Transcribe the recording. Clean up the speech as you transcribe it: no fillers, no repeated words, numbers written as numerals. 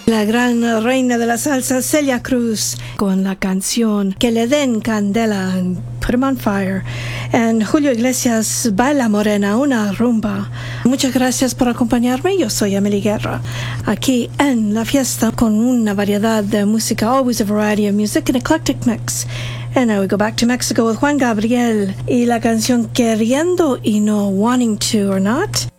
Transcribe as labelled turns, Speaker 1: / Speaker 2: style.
Speaker 1: La gran reina de la salsa, Celia Cruz, con la canción Que le den candela, Put 'em on fire. En Julio Iglesias, Baila Morena, una rumba. Muchas gracias por acompañarme. Yo soy Emily Guerra, aquí en La Fiesta, con una variedad de música, always a variety of music, an eclectic mix. And now we go back to Mexico with Juan Gabriel y la canción Queriendo y no Wanting to or Not.